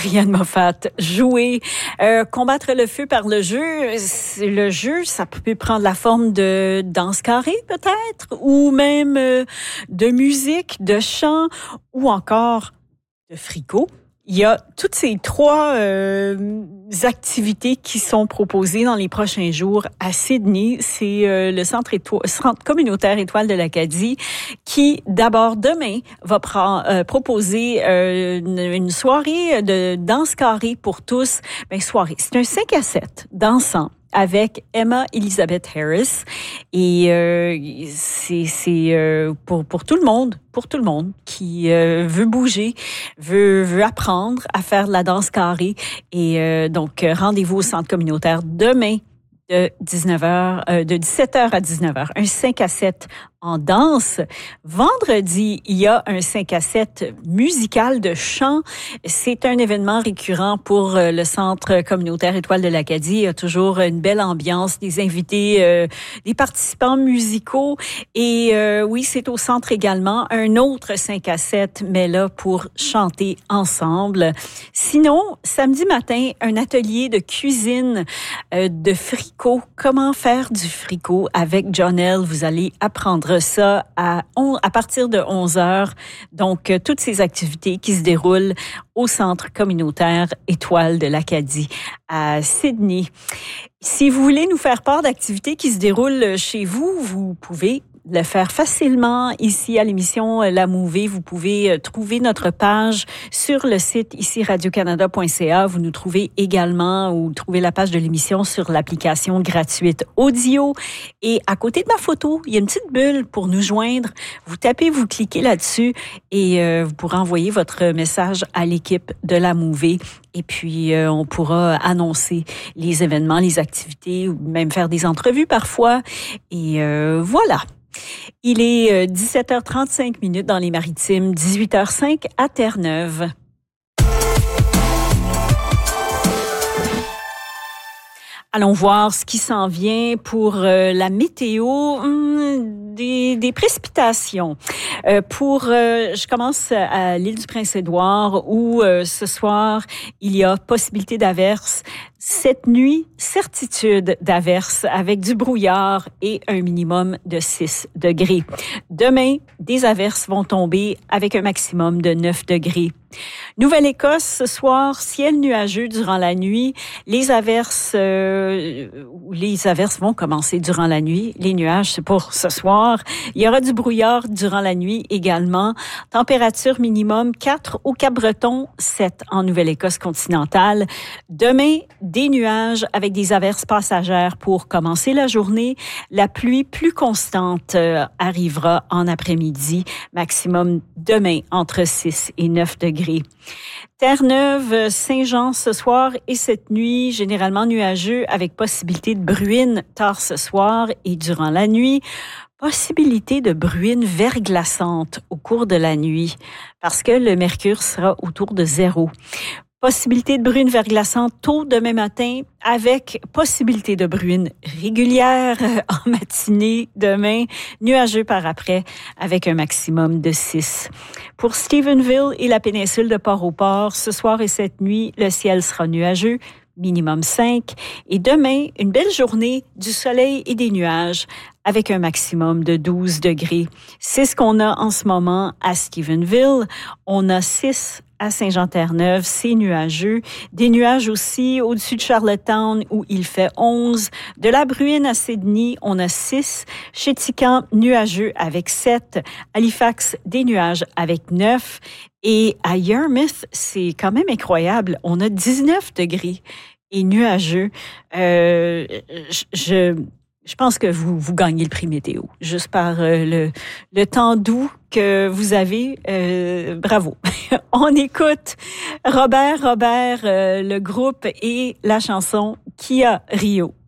Ariane Moffat, jouer, combattre le feu par le jeu. Le jeu, ça peut prendre la forme de danse carrée peut-être, ou même de musique, de chant, ou encore de fricot. Il y a toutes ces trois activités qui sont proposées dans les prochains jours à Sydney. C'est le centre communautaire Étoile de l'Acadie qui, d'abord demain, va proposer une soirée de danse carrée pour tous. Soirée, c'est un 5 à 7 dansant avec Emma Elizabeth Harris et c'est pour tout le monde qui veut bouger, veut apprendre à faire de la danse carrée et donc rendez-vous au centre communautaire demain de 17h à 19h, un 5 à 7 en danse. Vendredi, il y a un 5 à 7 musical de chant. C'est un événement récurrent pour le Centre communautaire Étoile de l'Acadie. Il y a toujours une belle ambiance, des invités, des participants musicaux. Et oui, c'est au centre également. Un autre 5 à 7, mais là pour chanter ensemble. Sinon, samedi matin, un atelier de cuisine de fricot. Comment faire du fricot avec Jonelle. Vous allez apprendre ça à partir de 11h. Donc, toutes ces activités qui se déroulent au Centre communautaire Étoile de l'Acadie à Sydney. Si vous voulez nous faire part d'activités qui se déroulent chez vous, vous pouvez le faire facilement ici à l'émission La Mouvée. Vous pouvez trouver notre page sur le site ici radiocanada.ca. Vous nous trouvez également ou trouvez la page de l'émission sur l'application gratuite Audio. Et à côté de ma photo, il y a une petite bulle pour nous joindre. Vous tapez, vous cliquez là-dessus et vous pourrez envoyer votre message à l'équipe de La Mouvée. Et puis, on pourra annoncer les événements, les activités, ou même faire des entrevues parfois. Et voilà. Il est 17h35 dans les Maritimes, 18h05 à Terre-Neuve. Allons voir ce qui s'en vient pour la météo, des précipitations. Je commence à l'île du Prince-Édouard où ce soir, il y a possibilité d'averses. Cette nuit, certitude d'averses avec du brouillard et un minimum de 6 degrés. Demain, des averses vont tomber avec un maximum de 9 degrés. Nouvelle-Écosse, ce soir, ciel nuageux durant la nuit. Les averses vont commencer durant la nuit. Les nuages, c'est pour ce soir. Il y aura du brouillard durant la nuit également. Température minimum 4 au Cap-Breton, 7 en Nouvelle-Écosse continentale. Demain, des nuages avec des averses passagères pour commencer la journée. La pluie plus constante arrivera en après-midi. Maximum demain entre 6 et 9 degrés. Terre-Neuve, Saint-Jean ce soir et cette nuit, généralement nuageux avec possibilité de bruine tard ce soir et durant la nuit. Possibilité de bruine verglaçante au cours de la nuit parce que le mercure sera autour de 0. Possibilité de bruine verglaçante tôt demain matin avec possibilité de bruine régulière en matinée demain, nuageux par après avec un maximum de 6. Pour Stephenville et la péninsule de Port-au-Port, ce soir et cette nuit, le ciel sera nuageux, minimum 5. Et demain, une belle journée, du soleil et des nuages avec un maximum de 12 degrés. C'est ce qu'on a en ce moment à Stephenville. On a 6 à Saint-Jean-Terre-Neuve, c'est nuageux. Des nuages aussi au-dessus de Charlottetown où il fait 11. De la Bruine à Sydney, on a 6. Chez Tican, nuageux avec 7. Halifax, des nuages avec 9. Et à Yarmouth, c'est quand même incroyable. On a 19 degrés et nuageux. Je pense que vous gagnez le prix météo, juste par le temps doux que vous avez. Bravo. On écoute Robert, le groupe et la chanson Kia Rio.